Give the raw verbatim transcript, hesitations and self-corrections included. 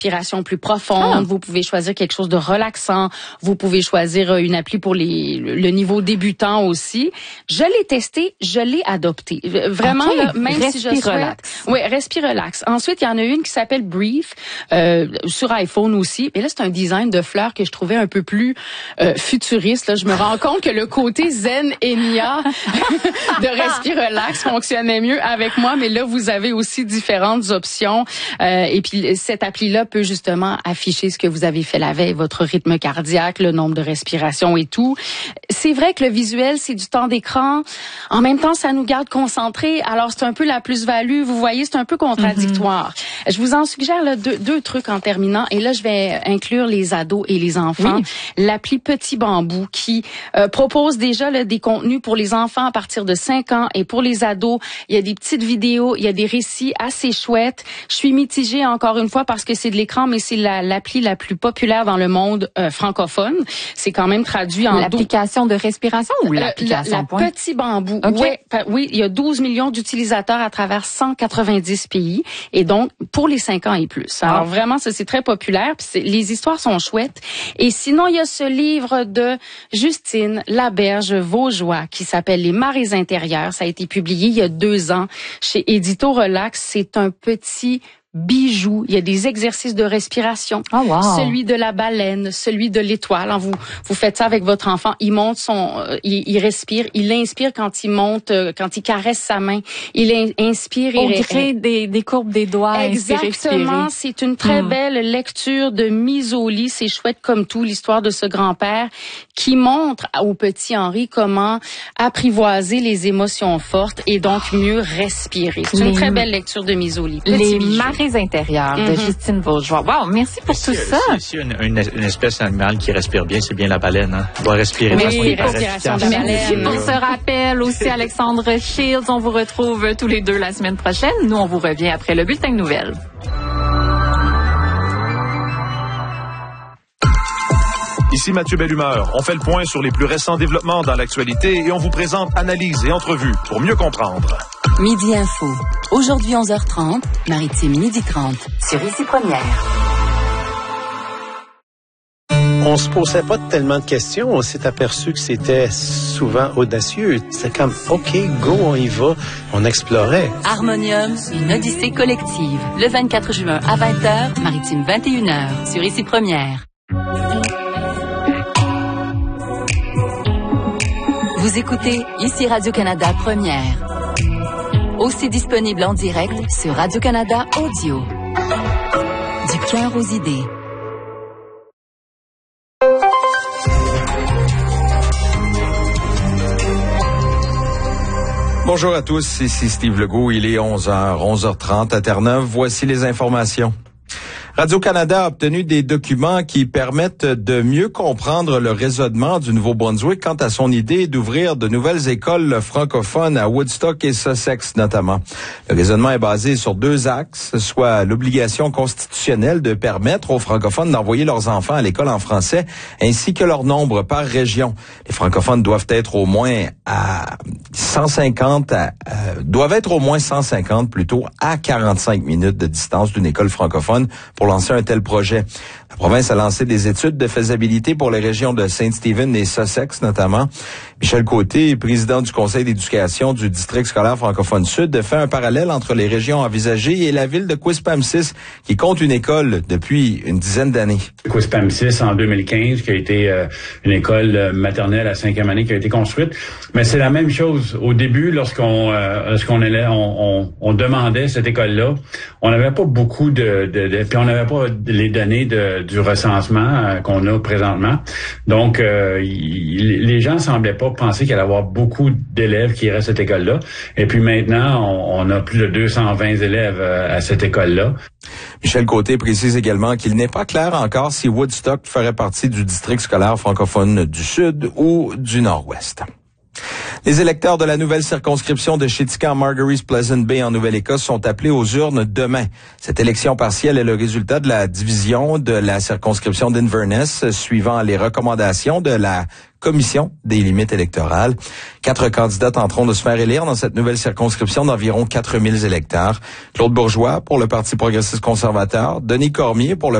respiration plus profonde, ah. vous pouvez choisir quelque chose de relaxant, vous pouvez choisir une appli pour les le niveau débutant aussi. Je l'ai testé, je l'ai adopté. Vraiment, okay. là, même Respi si je souhaite... Relax. Oui, Respi Relax. Ensuite, il y en a une qui s'appelle Breathe, euh, sur iPhone aussi. Et là, c'est un design de fleurs que je trouvais un peu plus euh, futuriste. Là, je me rends compte que le côté zen Enya de Respi Relax fonctionnait mieux avec moi, mais là, vous avez aussi différentes options. Euh, et puis, cette appli-là peut justement afficher ce que vous avez fait la veille, votre rythme cardiaque, le nombre de respirations et tout. C'est vrai que le visuel, c'est du temps d'écran. En même temps, ça nous garde concentrés. Alors, c'est un peu la plus-value. Vous voyez, c'est un peu contradictoire. Mm-hmm. Je vous en suggère là, deux, deux trucs en terminant. Et là, je vais inclure les ados et les enfants. Oui. L'appli Petit Bambou qui euh, propose déjà là, des contenus pour les enfants à partir de cinq ans. Et pour les ados, il y a des petites vidéos, il y a des récits assez chouettes. Je suis mitigée encore une fois parce que c'est de l'écran, mais c'est la, l'appli la plus populaire dans le monde euh, francophone. C'est quand même traduit en... L'application de respiration ou l'application euh, la, la point? Petit Bambou. Okay. Ouais, oui, il y a douze millions d'utilisateurs à travers cent quatre-vingt-dix pays. Et donc, pour les cinq ans et plus. Alors, ah. vraiment, ça, c'est très populaire. Puis c'est, les histoires sont chouettes. Et sinon, il y a ce livre de Justine Laberge Vaugeois qui s'appelle Les marées intérieures. Ça a été publié il y a deux ans chez Édito Relax. C'est un petit bijou. Il y a des exercices de respiration. Oh wow. Celui de la baleine, celui de l'étoile. Vous vous faites ça avec votre enfant. Il monte son, euh, il, il respire, il inspire quand il monte, euh, quand il caresse sa main. Il in, inspire. Au et gré des, des courbes des doigts. Exactement. C'est une très mmh. belle lecture de mise au lit. C'est chouette comme tout, l'histoire de ce grand-père qui montre au petit Henri comment apprivoiser les émotions fortes et donc mieux respirer. C'est une les, très belle lecture de mise au lit. Petit les bijou. Intérieure mm-hmm. de Justine Vaugeois. Wow, merci pour si, tout ça. Si, si une, une, une espèce d'animal qui respire bien, c'est bien la baleine. Hein? On doit respirer. Oui, oui respiration de la baleine. Merci pour ce rappel aussi, Alexandre Shields. On vous retrouve tous les deux la semaine prochaine. Nous, on vous revient après le bulletin de nouvelles. Ici Mathieu Bellumeur. On fait le point sur les plus récents développements dans l'actualité et on vous présente analyses et entrevues pour mieux comprendre. Midi Info. Aujourd'hui onze heures trente, Maritime midi trente, sur Ici Première. On se posait pas tellement de questions. On s'est aperçu que c'était souvent audacieux. C'était comme, OK, go, on y va. On explorait. Harmonium, une odyssée collective. Le vingt-quatre juin à vingt heures, Maritime vingt et une heures, sur Ici Première. Vous écoutez Ici Radio-Canada Première. Aussi disponible en direct sur Radio-Canada Audio. Du cœur aux idées. Bonjour à tous, ici Steve Legault. Il est onze heures, onze heures trente à Terre-Neuve. Voici les informations. Radio-Canada a obtenu des documents qui permettent de mieux comprendre le raisonnement du Nouveau-Brunswick quant à son idée d'ouvrir de nouvelles écoles francophones à Woodstock et Sussex notamment. Le raisonnement est basé sur deux axes, soit l'obligation constitutionnelle de permettre aux francophones d'envoyer leurs enfants à l'école en français, ainsi que leur nombre par région. Les francophones doivent être au moins à cent cinquante, à, euh, doivent être au moins cent cinquante plutôt à quarante-cinq minutes de distance d'une école francophone pour lancer un tel projet. La province a lancé des études de faisabilité pour les régions de Saint-Stephen et Sussex notamment. Michel Côté, président du conseil d'éducation du district scolaire francophone sud, fait un parallèle entre les régions envisagées et la ville de Quispamsis qui compte une école depuis une dizaine d'années. Quispamsis en deux mille quinze qui a été euh, une école maternelle à cinquième année qui a été construite. Mais c'est la même chose. Au début, lorsqu'on euh, lorsqu'on allait, on, on, on demandait cette école-là, on n'avait pas beaucoup de, de, de puis on n'avait pas les données de, du recensement euh, qu'on a présentement. Donc, euh, il, les gens semblaient pas penser qu'il allait y avoir beaucoup d'élèves qui iraient à cette école-là. Et puis maintenant, on, on a plus de deux cent vingt élèves euh, à cette école-là. Michel Côté précise également qu'il n'est pas clair encore si Woodstock ferait partie du district scolaire francophone du Sud ou du Nord-Ouest. Les électeurs de la nouvelle circonscription de Chitika Margaries Pleasant Bay en Nouvelle-Écosse sont appelés aux urnes demain. Cette élection partielle est le résultat de la division de la circonscription d'Inverness suivant les recommandations de la Commission des limites électorales. Quatre candidats tenteront de se faire élire dans cette nouvelle circonscription d'environ quatre mille électeurs. Claude Bourgeois pour le Parti progressiste conservateur, Denis Cormier pour le